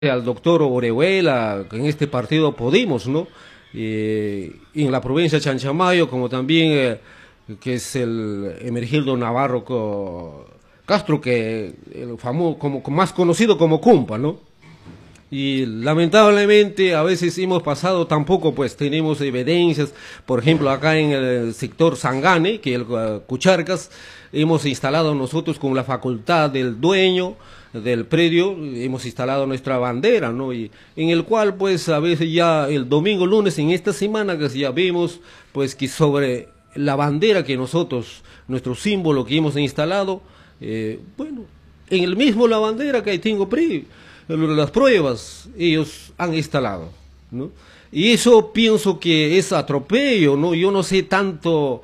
al doctor Orejuela en este partido Podemos, ¿no? En la provincia de Chanchamayo, como también que es el Emergildo Navarro Castro, que el famoso, como más conocido como Cumpa, ¿no? Y lamentablemente a veces hemos pasado, tampoco pues tenemos evidencias, por ejemplo acá en el sector Sangane, que el Cucharcas, hemos instalado nosotros con la facultad del dueño del predio, hemos instalado nuestra bandera, ¿no? Y en el cual pues a veces ya el domingo, lunes, en esta semana que ya vemos pues que sobre la bandera que nosotros, nuestro símbolo que hemos instalado, bueno, en el mismo la bandera que tengo las pruebas ellos han instalado, ¿no? Y eso pienso que es atropello, ¿no? Yo no sé tanto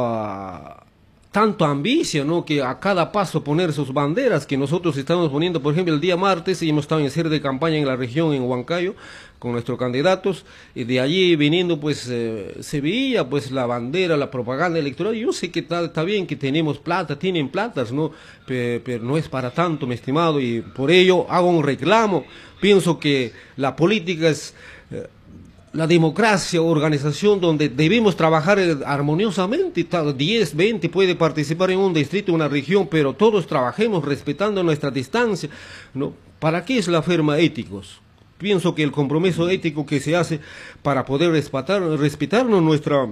tanto ambición, ¿no? Que a cada paso poner sus banderas que nosotros estamos poniendo. Por ejemplo, el día martes hemos estado en cierre de campaña en la región, en Huancayo, con nuestros candidatos, y de allí viniendo pues se veía pues la bandera, la propaganda electoral. Yo sé que está bien que tenemos plata, tienen platas, ¿no? Pero no es para tanto, mi estimado, y por ello hago un reclamo. Pienso que la política es la democracia, organización donde debemos trabajar armoniosamente. 10, 20 puede participar en un distrito, una región, pero todos trabajemos respetando nuestra distancia, ¿no? ¿Para qué es la firma éticos? Pienso que el compromiso ético que se hace para poder respetarnos nuestra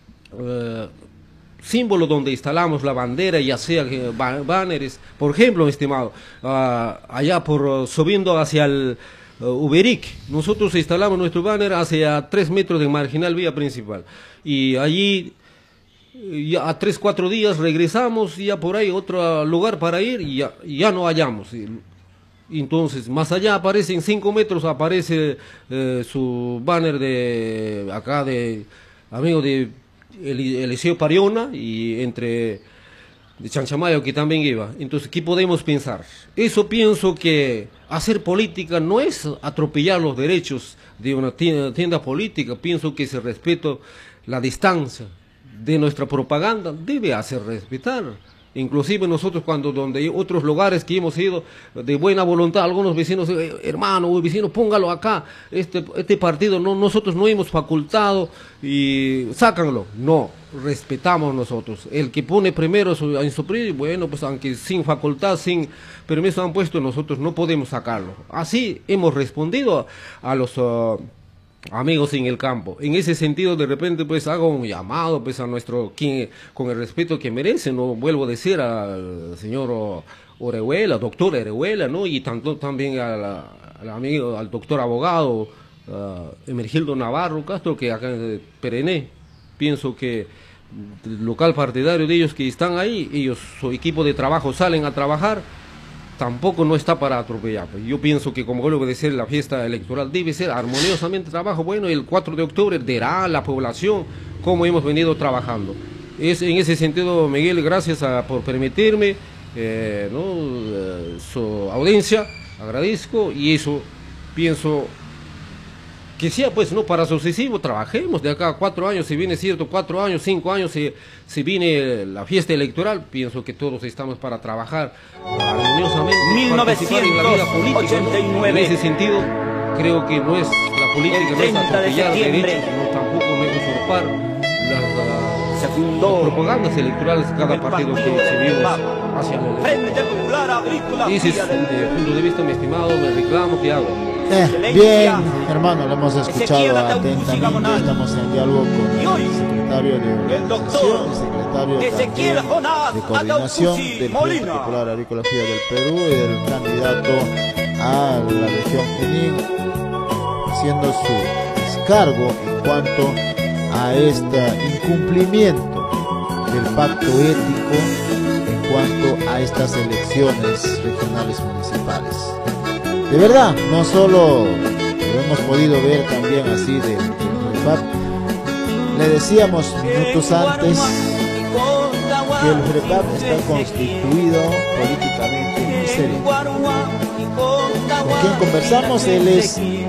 símbolo donde instalamos la bandera, ya sea banners, por ejemplo, mi estimado, allá subiendo hacia el Uberic, nosotros instalamos nuestro banner hacia 3 metros de marginal vía principal, y allí ya a 3, 4 días regresamos, y ya por ahí otro lugar para ir, y ya no hallamos. Entonces, más allá aparece en 5 metros, aparece su banner de acá, de amigo de Eliseo Pariona, y entre de Chanchamayo, que también iba. Entonces, ¿qué podemos pensar? Eso pienso que hacer política no es atropellar los derechos de una tienda política. Pienso que se respeta la distancia de nuestra propaganda, debe hacer respetar. Inclusive nosotros donde hay otros lugares que hemos ido de buena voluntad, algunos vecinos, hermano, vecino, póngalo acá, este partido nosotros no hemos facultado y sácanlo. No, respetamos nosotros. El que pone primero en su predio, bueno, pues aunque sin facultad, sin permiso han puesto, nosotros no podemos sacarlo. Así hemos respondido a los amigos en el campo. En ese sentido, de repente, pues hago un llamado pues a con el respeto que merece, no vuelvo a decir al señor Orejuela, doctor Orejuela, ¿no? Y también al amigo, al doctor abogado Emergildo Navarro Castro, que acá en Perené, pienso que el local partidario de ellos que están ahí, ellos, su equipo de trabajo salen a trabajar, tampoco no está para atropellar. Yo pienso que, como vuelvo a decir, la fiesta electoral debe ser armoniosamente trabajo. Bueno, el 4 de octubre dirá a la población cómo hemos venido trabajando. En ese sentido, Miguel, gracias por permitirme su audiencia, agradezco, y eso pienso que sea pues no para sucesivo, trabajemos de acá a 4 años, si viene cierto 4 años, 5 años, si viene la fiesta electoral, pienso que todos estamos para trabajar armoniosamente, participar en la vida política, ¿no? En ese sentido, creo que no es la política, no es atropellar derechos, no, tampoco no es usurpar las propagandas electorales de cada partido que se vive hacia la elección. Ese es el punto de vista, mi estimado, me reclamo que hago. Bien, hermano, lo hemos escuchado atentamente. Estamos en diálogo con el secretario de Organización, el secretario de Coordinación del Frente Popular Agrícola Fiel del Perú, y el candidato a la región Junín, haciendo su descargo en cuanto a este incumplimiento del pacto ético en cuanto a estas elecciones regionales municipales. De verdad, no solo lo hemos podido ver también así del FREPAP. Le decíamos minutos antes que el FREPAP está constituido políticamente muy serio. Con quien conversamos, él es